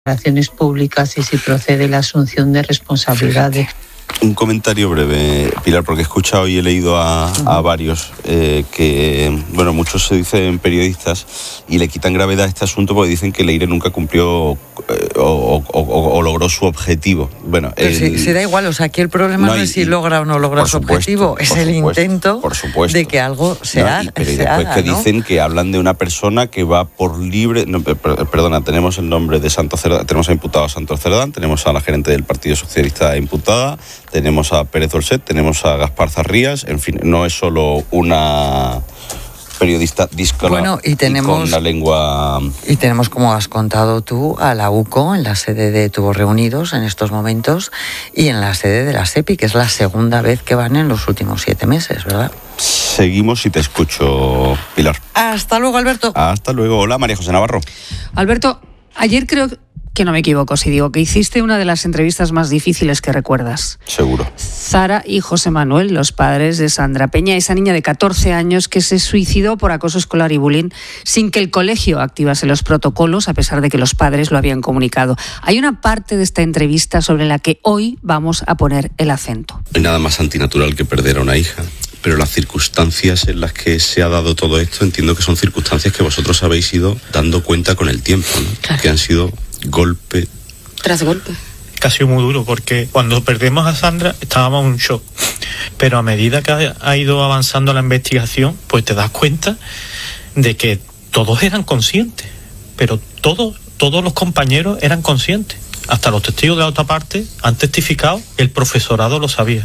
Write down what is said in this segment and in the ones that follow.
Relaciones públicas y si procede la asunción de responsabilidades. Un comentario breve, Pilar, porque he escuchado y he leído a varios que, bueno, muchos se dicen periodistas y le quitan gravedad a este asunto porque dicen que Leire nunca cumplió o logró su objetivo. Bueno, se da igual, o sea, aquí el problema no es si logra o no logra su objetivo, es el intento de que algo se haga. Pero después que dicen que hablan de una persona que va por libre... No, perdona, tenemos el nombre de Santos Cerdán, tenemos a imputado a Santos Cerdán, tenemos a la gerente del Partido Socialista imputada, tenemos a Pérez Dolcet, tenemos a Gaspar Zarrías, en fin, no es solo una periodista díscola y con la lengua... Y tenemos, como has contado tú, a la UCO en la sede de Tubos Reunidos en estos momentos y en la sede de la SEPI, que es la segunda vez que van en los últimos 7 meses, ¿verdad? Seguimos y te escucho, Pilar. Hasta luego, Alberto. Hasta luego. Hola, María José Navarro. Alberto, ayer creo que no me equivoco si digo que hiciste una de las entrevistas más difíciles que recuerdas. Seguro. Zara y José Manuel, los padres de Sandra Peña, esa niña de 14 años que se suicidó por acoso escolar y bullying sin que el colegio activase los protocolos, a pesar de que los padres lo habían comunicado. Hay una parte de esta entrevista sobre la que hoy vamos a poner el acento. No hay nada más antinatural que perder a una hija. Pero las circunstancias en las que se ha dado todo esto, entiendo que son circunstancias que vosotros habéis ido dando cuenta con el tiempo, ¿no? Claro. Que han sido golpe tras golpe. Que ha sido muy duro, porque cuando perdemos a Sandra estábamos en un shock. Pero a medida que ha ido avanzando la investigación, pues te das cuenta de que todos eran conscientes. Pero todos los compañeros eran conscientes. Hasta los testigos de la otra parte han testificado, el profesorado lo sabía.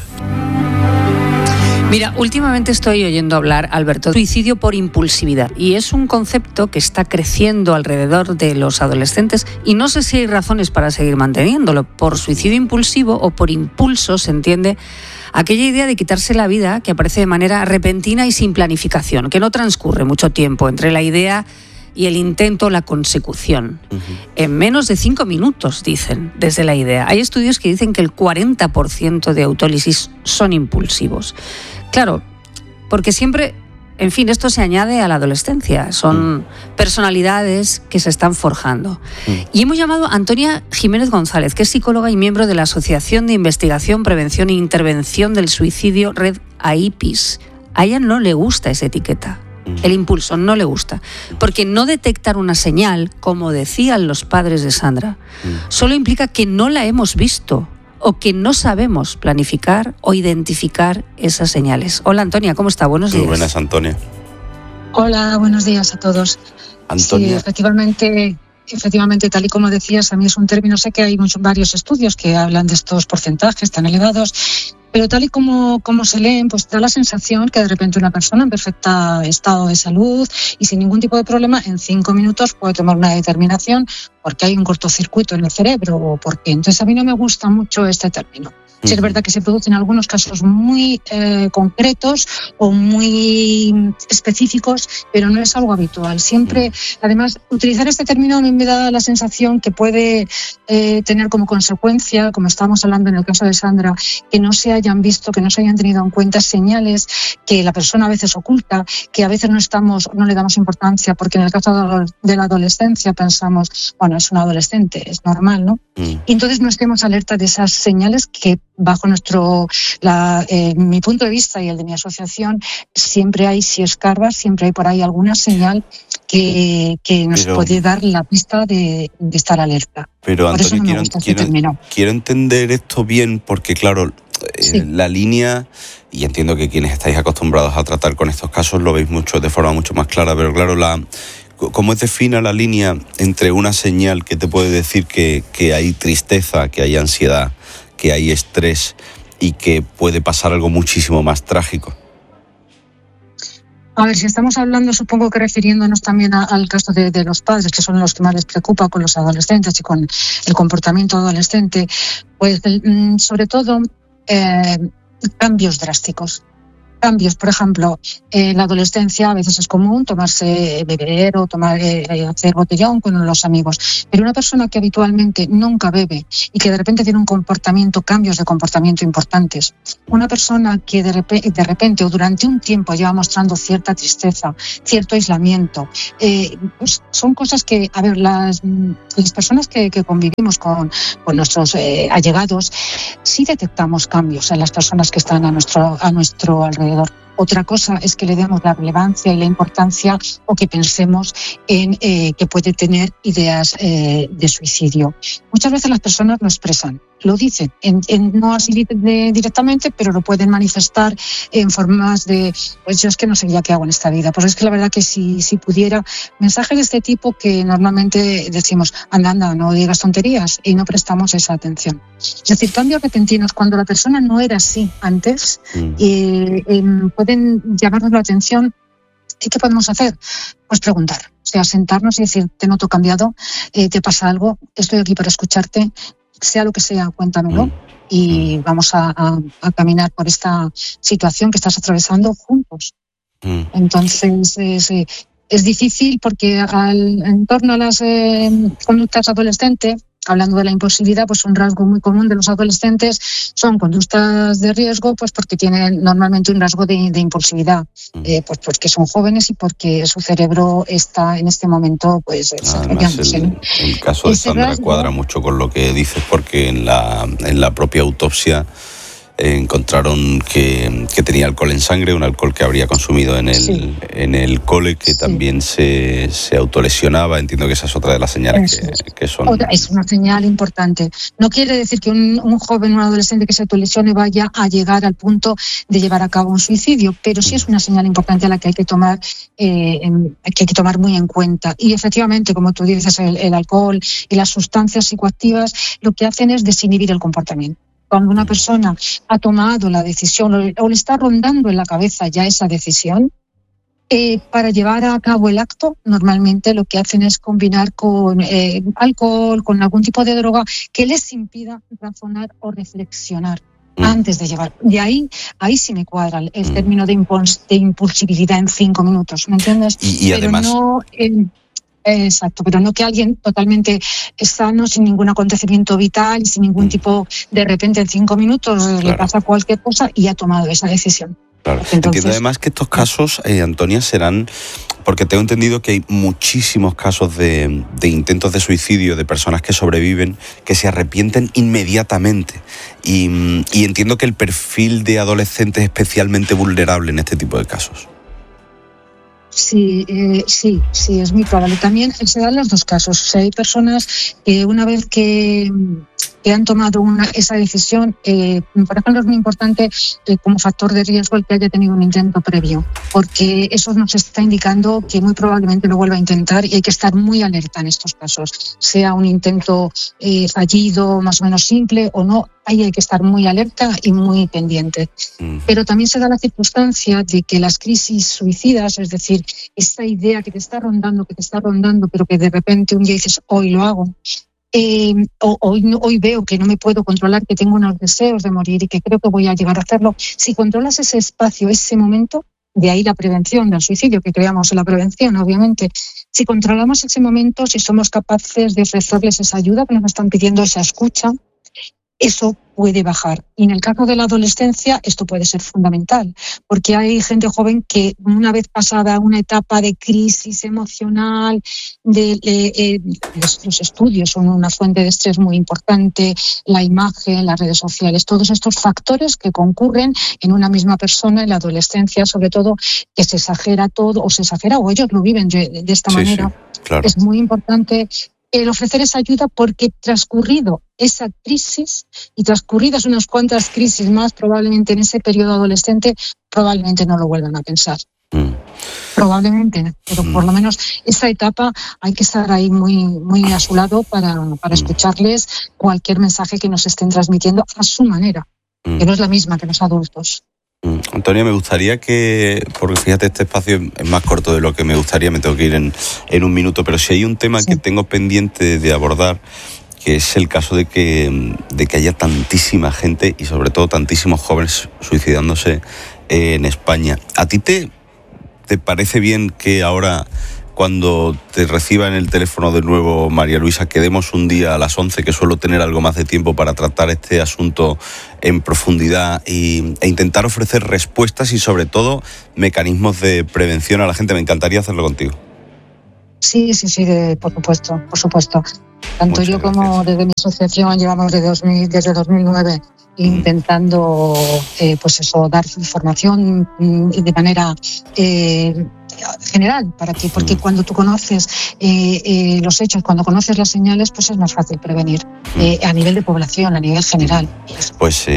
Mira, últimamente estoy oyendo hablar, Alberto, de suicidio por impulsividad, y es un concepto que está creciendo alrededor de los adolescentes y no sé si hay razones para seguir manteniéndolo. Por suicidio impulsivo o por impulso se entiende aquella idea de quitarse la vida que aparece de manera repentina y sin planificación, que no transcurre mucho tiempo entre la idea y el intento, la consecución. En menos de 5 minutos, dicen, desde la idea. Hay estudios que dicen que el 40% de autólisis son impulsivos. Claro, porque siempre, en fin, esto se añade a la adolescencia. Son personalidades que se están forjando. Y hemos llamado a Antonia Jiménez González, que es psicóloga y miembro de la Asociación de Investigación, Prevención e Intervención del Suicidio, Red AIPIS. A ella no le gusta esa etiqueta. El impulso no le gusta, porque no detectar una señal, como decían los padres de Sandra, solo implica que no la hemos visto o que no sabemos planificar o identificar esas señales. Hola, Antonia, ¿cómo está? Buenos días. Muy buenas, Antonia. Hola, buenos días a todos. Antonia. Sí, efectivamente, tal y como decías, a mí es un término, sé que hay varios estudios que hablan de estos porcentajes tan elevados, pero tal y como se leen, pues da la sensación que de repente una persona en perfecto estado de salud y sin ningún tipo de problema, en 5 minutos puede tomar una determinación porque hay un cortocircuito en el cerebro o porque. Entonces a mí no me gusta mucho este término. Sí, es verdad que se producen algunos casos muy concretos o muy específicos, pero no es algo habitual. Siempre, además, utilizar este término a mí me da la sensación que puede tener como consecuencia, como estábamos hablando en el caso de Sandra, que no se hayan visto, que no se hayan tenido en cuenta señales que la persona a veces oculta, que a veces no le damos importancia, porque en el caso de la adolescencia pensamos, bueno, es un adolescente, es normal, ¿no? Y entonces no estemos alerta de esas señales que bajo mi punto de vista y el de mi asociación, siempre hay, si escarbas, siempre hay por ahí alguna señal que nos puede dar la pista de estar alerta. Pero por Antonio, quiero entender esto bien, porque claro, sí, la línea, y entiendo que quienes estáis acostumbrados a tratar con estos casos lo veis de forma mucho más clara, pero claro, ¿cómo es fina la línea entre una señal que te puede decir que hay tristeza, que hay ansiedad, que hay estrés y que puede pasar algo muchísimo más trágico? A ver, si estamos hablando, supongo que refiriéndonos también al caso de los padres, que son los que más les preocupa con los adolescentes y con el comportamiento adolescente, pues sobre todo cambios drásticos. Cambios, por ejemplo, en la adolescencia a veces es común beber o hacer botellón con los amigos, pero una persona que habitualmente nunca bebe y que de repente tiene cambios de comportamiento importantes, una persona que de repente o durante un tiempo lleva mostrando cierta tristeza, cierto aislamiento, pues son cosas que, a ver, las personas que convivimos con nuestros allegados, sí detectamos cambios en las personas que están a nuestro alrededor. Otra cosa es que le demos la relevancia y la importancia o que pensemos en que puede tener ideas de suicidio. Muchas veces las personas lo expresan, lo dicen, no así directamente, pero lo pueden manifestar en formas de, pues yo es que no sé ya qué hago en esta vida. Pues es que la verdad que si pudiera, mensajes de este tipo que normalmente decimos, anda, no digas tonterías, y no prestamos esa atención. Es decir, cambios repentinos cuando la persona no era así antes, pueden llamarnos la atención. ¿Y qué podemos hacer? Pues preguntar, o sea, sentarnos y decir, te noto cambiado, te pasa algo, estoy aquí para escucharte, sea lo que sea, cuéntamelo y vamos a caminar por esta situación que estás atravesando juntos. Entonces, es difícil porque en torno a las conductas adolescentes, hablando de la impulsividad, pues un rasgo muy común de los adolescentes son conductas de riesgo, pues porque tienen normalmente un rasgo de impulsividad, pues porque son jóvenes y porque su cerebro está en este momento pues desarrollándose. El caso de Sandra cuadra mucho con lo que dices, porque en la propia autopsia encontraron que tenía alcohol en sangre, un alcohol que habría consumido en el cole, que también se autolesionaba. Entiendo que esa es otra de las señales que son... Es una señal importante. No quiere decir que un joven, un adolescente que se autolesione vaya a llegar al punto de llevar a cabo un suicidio, pero sí es una señal importante a la que hay que tomar muy en cuenta. Y efectivamente, como tú dices, el alcohol y las sustancias psicoactivas lo que hacen es desinhibir el comportamiento. Cuando una persona ha tomado la decisión o le está rondando en la cabeza ya esa decisión, para llevar a cabo el acto, normalmente lo que hacen es combinar con alcohol, con algún tipo de droga que les impida razonar o reflexionar antes de llevar. Y ahí sí me cuadra el término de impulsividad en 5 minutos, ¿me entiendes? Y además... no, exacto, pero no que alguien totalmente sano, sin ningún acontecimiento vital y sin ningún tipo, de repente en 5 minutos le pasa cualquier cosa y ha tomado esa decisión. Claro. Entiendo además que estos casos, Antonia, serán, porque tengo entendido que hay muchísimos casos de intentos de suicidio de personas que sobreviven, que se arrepienten inmediatamente. Y entiendo que el perfil de adolescente es especialmente vulnerable en este tipo de casos. Sí, es muy probable. También se dan los dos casos. O sea, hay personas que una vez que han tomado esa decisión, por ejemplo, es muy importante como factor de riesgo el que haya tenido un intento previo, porque eso nos está indicando que muy probablemente lo vuelva a intentar y hay que estar muy alerta en estos casos, sea un intento fallido, más o menos simple o no. Ahí hay que estar muy alerta y muy pendiente. Pero también se da la circunstancia de que las crisis suicidas, es decir, esta idea que te está rondando, pero que de repente un día dices, hoy lo hago, hoy veo que no me puedo controlar, que tengo unos deseos de morir y que creo que voy a llegar a hacerlo. Si controlas ese espacio, ese momento, de ahí la prevención del suicidio, que creamos en la prevención, obviamente. Si controlamos ese momento, si somos capaces de ofrecerles esa ayuda que nos están pidiendo, esa escucha, eso puede bajar. Y en el caso de la adolescencia esto puede ser fundamental, porque hay gente joven que una vez pasada una etapa de crisis emocional, los estudios son una fuente de estrés muy importante, la imagen, las redes sociales, todos estos factores que concurren en una misma persona en la adolescencia, sobre todo que se exagera todo, o ellos lo viven de esta manera. Sí, claro. Es muy importante el ofrecer esa ayuda, porque transcurrido esa crisis y transcurridas unas cuantas crisis más, probablemente en ese periodo adolescente, probablemente no lo vuelvan a pensar. Probablemente, pero por lo menos esa etapa hay que estar ahí muy, muy a su lado para escucharles cualquier mensaje que nos estén transmitiendo a su manera, que no es la misma que los adultos. Antonia, me gustaría que, porque fíjate, este espacio es más corto de lo que me gustaría, me tengo que ir en un minuto, pero si hay un tema que tengo pendiente de abordar, que es el caso de que haya tantísima gente y sobre todo tantísimos jóvenes suicidándose en España. ¿A ti te parece bien que ahora, cuando te reciba en el teléfono de nuevo María Luisa, quedemos un día a las 11, que suelo tener algo más de tiempo para tratar este asunto en profundidad e intentar ofrecer respuestas y sobre todo mecanismos de prevención a la gente? Me encantaría hacerlo contigo. Sí, por supuesto. Tanto Muchas yo como gracias. desde mi asociación llevamos desde 2009 intentando dar información de manera general para ti, porque cuando tú conoces los hechos, cuando conoces las señales, pues es más fácil prevenir a nivel de población, a nivel general. Pues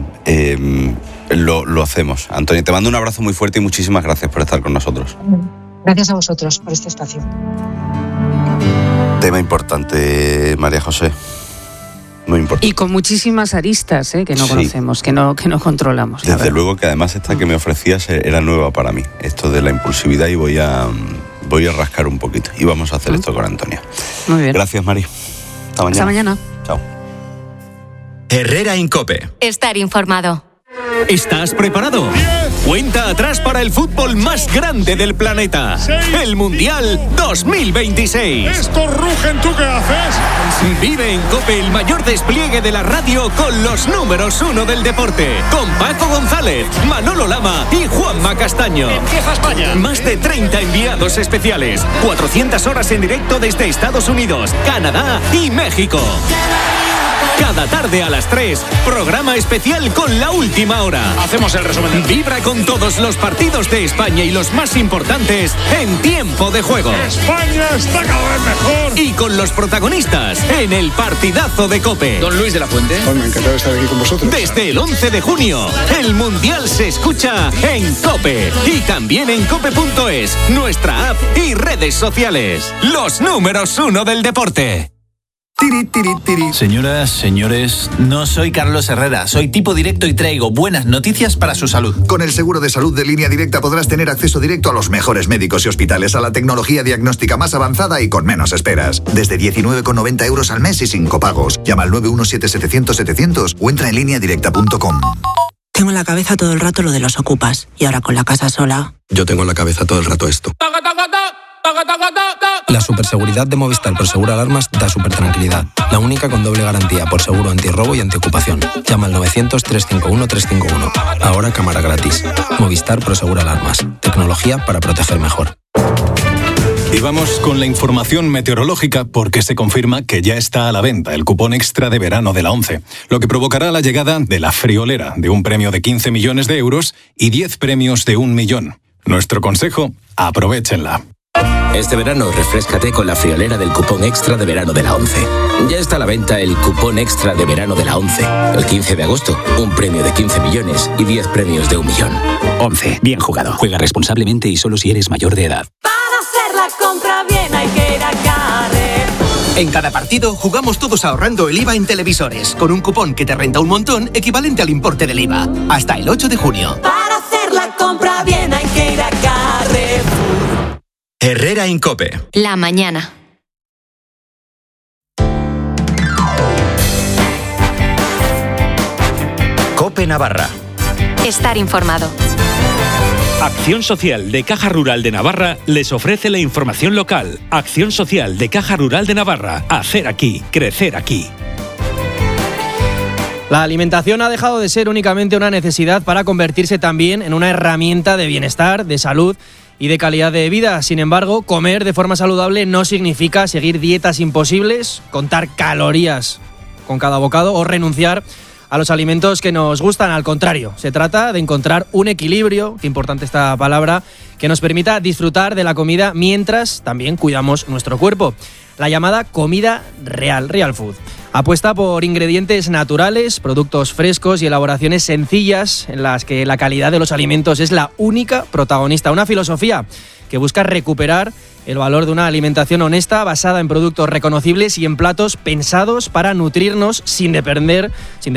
lo hacemos. Antonio, te mando un abrazo muy fuerte y muchísimas gracias por estar con nosotros. Gracias a vosotros por este espacio. Tema importante, María José. Muy importante. Y con muchísimas aristas que no conocemos, que no controlamos. Desde luego que además esta que me ofrecías era nueva para mí, esto de la impulsividad, y voy a rascar un poquito. Y vamos a hacer esto con Antonia. Muy bien. Gracias, Mari. Hasta mañana. Hasta mañana. Chao. Herrera en COPE. Estar informado. ¿Estás preparado? Cuenta atrás para el fútbol más grande del planeta. El Mundial 2026. Estos rugen, ¿tú qué haces? Vive en COPE el mayor despliegue de la radio con los números 1 del deporte. Con Paco González, Manolo Lama y Juanma Castaño. Empieza España. Más de 30 enviados especiales. 400 horas en directo desde Estados Unidos, Canadá y México. Cada tarde a las 3, programa especial con La Última Hora. Hacemos el resumen. Vibra con todos los partidos de España y los más importantes en tiempo de juego. España está cada vez mejor. Y con los protagonistas en el partidazo de COPE. Don Luis de la Fuente. Pues me encantado de estar aquí con vosotros. Desde el 11 de junio, el Mundial se escucha en COPE. Y también en cope.es, nuestra app y redes sociales. Los números 1 del deporte. Señoras, señores, no soy Carlos Herrera, soy tipo directo y traigo buenas noticias para su salud. Con el seguro de salud de Línea Directa podrás tener acceso directo a los mejores médicos y hospitales, a la tecnología diagnóstica más avanzada y con menos esperas. Desde 19,90 euros al mes y sin copagos. Llama al 917-700-700 o entra en lineadirecta.com. Tengo en la cabeza todo el rato lo de los ocupas y ahora con la casa sola. Yo tengo en la cabeza todo el rato esto. La superseguridad de Movistar por Seguro Alarmas da super tranquilidad. La única con doble garantía por seguro antirrobo y antiocupación. Llama al 900-351-351. Ahora cámara gratis. Movistar por Seguro Alarmas. Tecnología para proteger mejor. Y vamos con la información meteorológica porque se confirma que ya está a la venta el cupón extra de verano de la ONCE, lo que provocará la llegada de la friolera de un premio de 15 millones de euros y 10 premios de 1 millón. Nuestro consejo, aprovéchenla. Este verano refréscate con la friolera del cupón extra de verano de la ONCE. Ya está a la venta el cupón extra de verano de la ONCE. El 15 de agosto, un premio de 15 millones y 10 premios de 1 millón. ONCE, bien jugado. Juega responsablemente y solo si eres mayor de edad. Para hacer la compra bien hay que ir a Carrefour. En cada partido jugamos todos ahorrando el IVA en televisores, con un cupón que te renta un montón equivalente al importe del IVA. Hasta el 8 de junio. Para hacer la compra bien hay que ir a Carrefour. Herrera en COPE. La mañana. COPE Navarra. Estar informado. Acción Social de Caja Rural de Navarra les ofrece la información local. Acción Social de Caja Rural de Navarra. Hacer aquí, crecer aquí. La alimentación ha dejado de ser únicamente una necesidad para convertirse también en una herramienta de bienestar, de salud y de calidad de vida. Sin embargo, comer de forma saludable no significa seguir dietas imposibles, contar calorías con cada bocado o renunciar a los alimentos que nos gustan. Al contrario, se trata de encontrar un equilibrio, qué importante esta palabra, que nos permita disfrutar de la comida mientras también cuidamos nuestro cuerpo. La llamada comida real, real food. Apuesta por ingredientes naturales, productos frescos y elaboraciones sencillas en las que la calidad de los alimentos es la única protagonista. Una filosofía que busca recuperar el valor de una alimentación honesta basada en productos reconocibles y en platos pensados para nutrirnos sin perder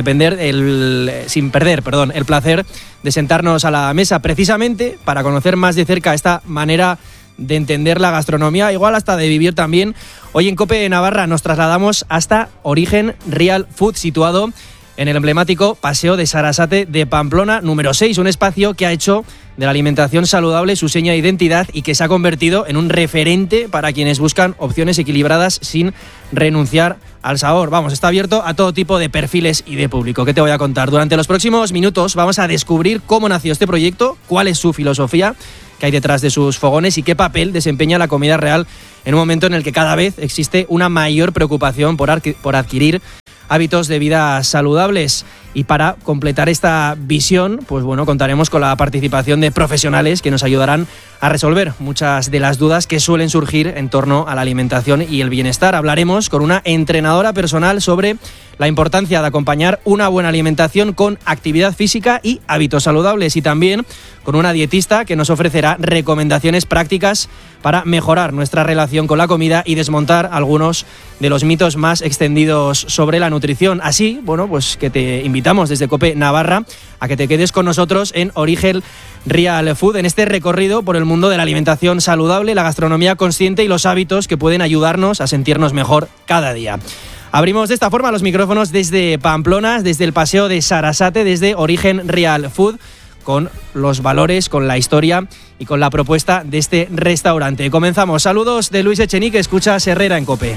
el placer de sentarnos a la mesa, precisamente para conocer más de cerca esta manera de entender la gastronomía, igual hasta de vivir también. Hoy en COPE Navarra nos trasladamos hasta Origen Real Food, situado en el emblemático Paseo de Sarasate de Pamplona número 6, un espacio que ha hecho de la alimentación saludable su seña de identidad y que se ha convertido en un referente para quienes buscan opciones equilibradas sin renunciar al sabor. Vamos, está abierto a todo tipo de perfiles y de público. ¿Qué te voy a contar? Durante los próximos minutos vamos a descubrir cómo nació este proyecto, cuál es su filosofía, qué hay detrás de sus fogones y qué papel desempeña la comida real en un momento en el que cada vez existe una mayor preocupación por adquirir hábitos de vida saludables. Y para completar esta visión, pues bueno, contaremos con la participación de profesionales que nos ayudarán a resolver muchas de las dudas que suelen surgir en torno a la alimentación y el bienestar. Hablaremos con una entrenadora personal sobre la importancia de acompañar una buena alimentación con actividad física y hábitos saludables, y también con una dietista que nos ofrecerá recomendaciones prácticas para mejorar nuestra relación con la comida y desmontar algunos de los mitos más extendidos sobre la nutrición. Así, bueno, pues que te invitamos desde COPE Navarra a que te quedes con nosotros en Origen Real Food, en este recorrido por el mundo de la alimentación saludable, la gastronomía consciente y los hábitos que pueden ayudarnos a sentirnos mejor cada día. Abrimos de esta forma los micrófonos desde Pamplona, desde el Paseo de Sarasate, desde Origen Real Food, con los valores, con la historia y con la propuesta de este restaurante. Comenzamos. Saludos de Luis Echenique, escuchas Herrera en COPE.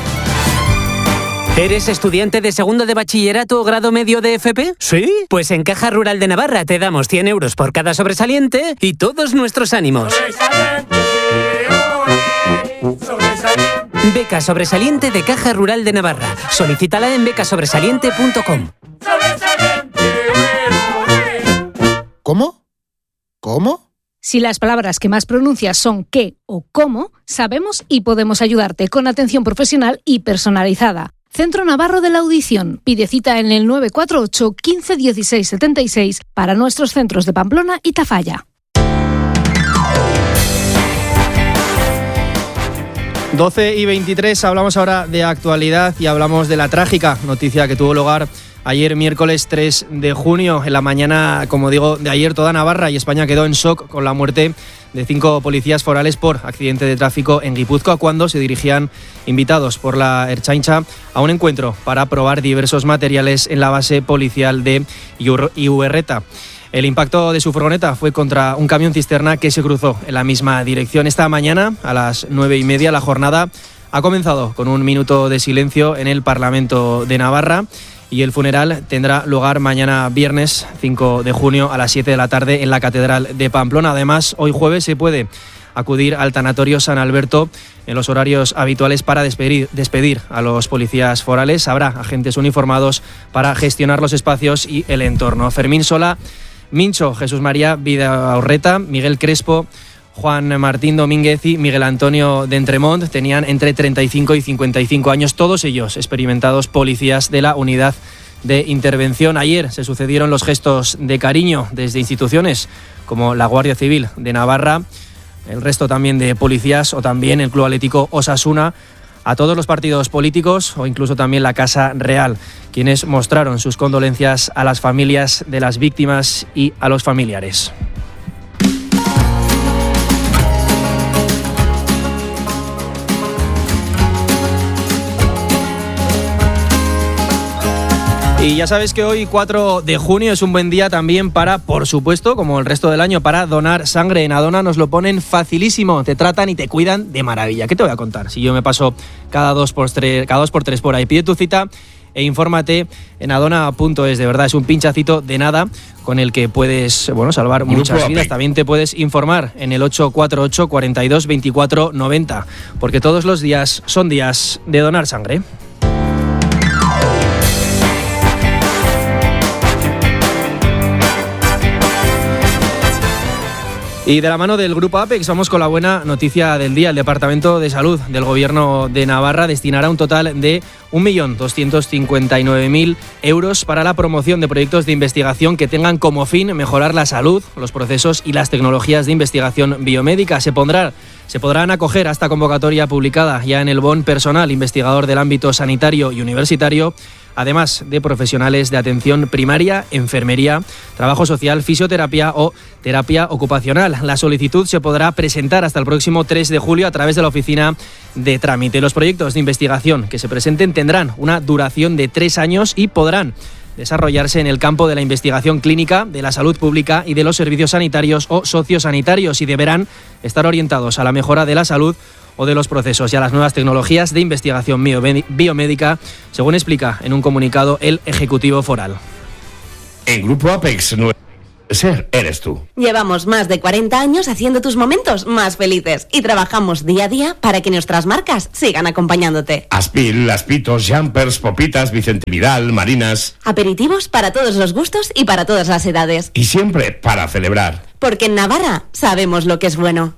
¿Eres estudiante de segundo de bachillerato o grado medio de FP? ¿Sí? Pues en Caja Rural de Navarra te damos 100 euros por cada sobresaliente y todos nuestros ánimos. Beca sobresaliente de Caja Rural de Navarra. Solicítala en becasobresaliente.com. ¿Cómo? Si las palabras que más pronuncias son qué o cómo, sabemos y podemos ayudarte con atención profesional y personalizada. Centro Navarro de la Audición. Pide cita en el 948 15 16 76 para nuestros centros de Pamplona y Tafalla. 12:23, hablamos ahora de actualidad y hablamos de la trágica noticia que tuvo lugar ayer miércoles 3 de junio. En la mañana, como digo, de ayer toda Navarra y España quedó en shock con la muerte de 5 policías forales por accidente de tráfico en Guipúzcoa cuando se dirigían invitados por la Ertzaintza a un encuentro para probar diversos materiales en la base policial de Iurreta. El impacto de su furgoneta fue contra un camión cisterna que se cruzó en la misma dirección. Esta mañana, a las 9:30, la jornada ha comenzado con un minuto de silencio en el Parlamento de Navarra y el funeral tendrá lugar mañana viernes 5 de junio a las 7 de la tarde en la Catedral de Pamplona. Además, hoy jueves se puede acudir al tanatorio San Alberto en los horarios habituales para despedir a los policías forales. Habrá agentes uniformados para gestionar los espacios y el entorno. Fermín Sola, Mincho, Jesús María Vidaurreta, Miguel Crespo, Juan Martín Domínguez y Miguel Antonio de Entremont tenían entre 35 y 55 años, todos ellos experimentados policías de la unidad de intervención. Ayer se sucedieron los gestos de cariño desde instituciones como la Guardia Civil de Navarra, el resto también de policías o también el Club Atlético Osasuna, a todos los partidos políticos o incluso también la Casa Real, quienes mostraron sus condolencias a las familias de las víctimas y a los familiares. Y ya sabes que hoy, 4 de junio, es un buen día también para, por supuesto, como el resto del año, para donar sangre. En Adona nos lo ponen facilísimo, te tratan y te cuidan de maravilla. ¿Qué te voy a contar? Si yo me paso cada 2x3 por ahí. Pide tu cita e infórmate en adona.es. De verdad, es un pinchacito de nada con el que puedes salvar muchas vidas. También te puedes informar en el 848 42 24 90, porque todos los días son días de donar sangre. Y de la mano del Grupo Apex vamos con la buena noticia del día. El Departamento de Salud del Gobierno de Navarra destinará un total de 1.259.000 euros para la promoción de proyectos de investigación que tengan como fin mejorar la salud, los procesos y las tecnologías de investigación biomédica. Se podrán acoger a esta convocatoria publicada ya en el BON personal investigador del ámbito sanitario y universitario, además de profesionales de atención primaria, enfermería, trabajo social, fisioterapia o terapia ocupacional. La solicitud se podrá presentar hasta el próximo 3 de julio a través de la oficina de trámite. Los proyectos de investigación que se presenten tendrán una duración de 3 años y podrán desarrollarse en el campo de la investigación clínica, de la salud pública y de los servicios sanitarios o sociosanitarios, y deberán estar orientados a la mejora de la salud o de los procesos y a las nuevas tecnologías de investigación biomédica, según explica en un comunicado el Ejecutivo Foral. En Grupo Apex, ser eres tú. Llevamos más de 40 años haciendo tus momentos más felices y trabajamos día a día para que nuestras marcas sigan acompañándote. Aspil, Aspitos, Jumpers, Popitas, Vicente Vidal, Marinas. Aperitivos para todos los gustos y para todas las edades. Y siempre para celebrar. Porque en Navarra sabemos lo que es bueno.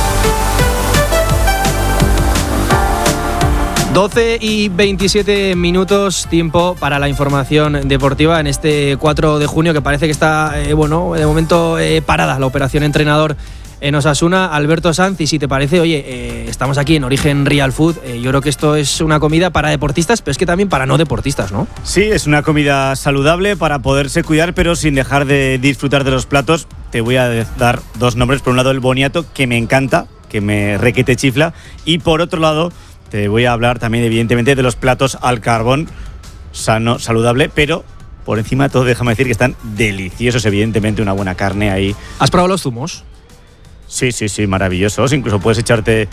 12 y 27 minutos, tiempo para la información deportiva en este 4 de junio que parece que está, de momento parada la operación entrenador en Osasuna. Alberto Sanz, y si te parece, oye, estamos aquí en Origen Real Food, yo creo que esto es una comida para deportistas, pero es que también para no deportistas, ¿no? Sí, es una comida saludable para poderse cuidar, pero sin dejar de disfrutar de los platos. Te voy a dar dos nombres, por un lado el boniato, que me encanta, que me requete chifla, y por otro lado te voy a hablar también, evidentemente, de los platos al carbón, sano, saludable, pero por encima de todo, déjame decir que están deliciosos, evidentemente, una buena carne ahí. ¿Has probado los zumos? Sí, maravillosos. Incluso puedes echarte,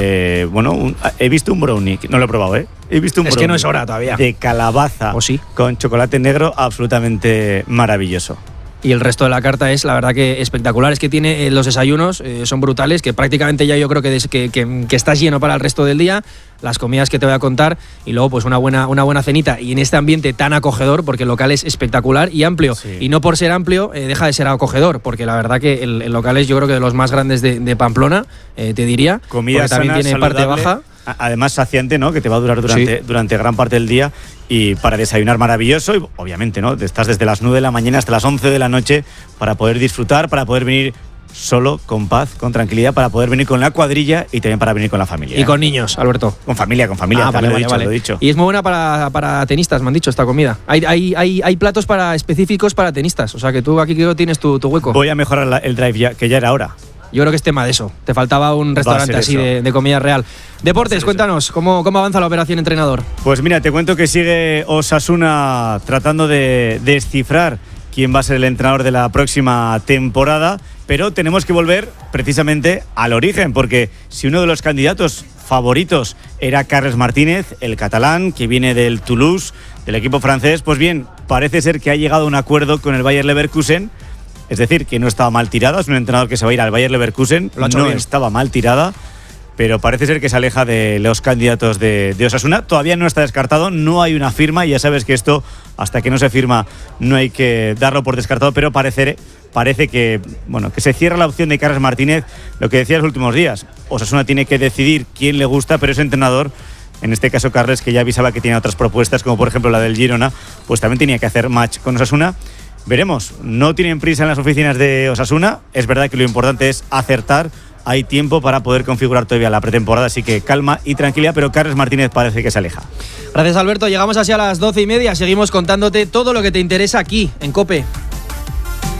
he visto un brownie, no lo he probado, He visto un brownie. Es que no es hora todavía. De calabaza con chocolate negro, absolutamente maravilloso. Y el resto de la carta es, la verdad, que espectacular. Es que tiene los desayunos, son brutales, que prácticamente ya yo creo que estás lleno para el resto del día. Las comidas que te voy a contar y luego pues una buena cenita. Y en este ambiente tan acogedor, porque el local es espectacular y amplio. Sí. Y no por ser amplio deja de ser acogedor, porque la verdad que el local es, yo creo que de los más grandes de Pamplona, te diría. Comida sana, también tiene parte baja. Además saciante, ¿no? Que te va a durar durante gran parte del día, y para desayunar maravilloso, y obviamente, ¿no? Estás desde las 9 de la mañana hasta las 11 de la noche para poder disfrutar, para poder venir solo, con paz, con tranquilidad, para poder venir con la cuadrilla y también para venir con la familia. Y con niños, Alberto. Con familia. Vale. Lo he dicho. Y es muy buena para tenistas, me han dicho, esta comida. Hay platos específicos para tenistas, o sea que tú aquí creo tienes tu hueco. Voy a mejorar el drive que ya era hora. Yo creo que es tema de eso. Te faltaba un restaurante así de comida real. Deportes, cuéntanos, ¿cómo avanza la operación entrenador? Pues mira, te cuento que sigue Osasuna tratando de descifrar quién va a ser el entrenador de la próxima temporada, pero tenemos que volver precisamente al origen, porque si uno de los candidatos favoritos era Carles Martínez, el catalán, que viene del Toulouse, del equipo francés, pues bien, parece ser que ha llegado a un acuerdo con el Bayer Leverkusen. Es decir, que no estaba mal tirada, es un entrenador que se va a ir al Bayer Leverkusen, no estaba mal tirada, pero parece ser que se aleja de los candidatos de Osasuna. Todavía no está descartado, no hay una firma, y ya sabes que esto, hasta que no se firma, no hay que darlo por descartado, pero parece que se cierra la opción de Carles Martínez. Lo que decía los últimos días, Osasuna tiene que decidir quién le gusta, pero ese entrenador, en este caso Carles, que ya avisaba que tiene otras propuestas, como por ejemplo la del Girona, pues también tenía que hacer match con Osasuna. Veremos, no tienen prisa en las oficinas de Osasuna, es verdad que lo importante es acertar, hay tiempo para poder configurar todavía la pretemporada, así que calma y tranquilidad, pero Carles Martínez parece que se aleja. Gracias, Alberto, llegamos así a las 12:30, seguimos contándote todo lo que te interesa aquí en COPE.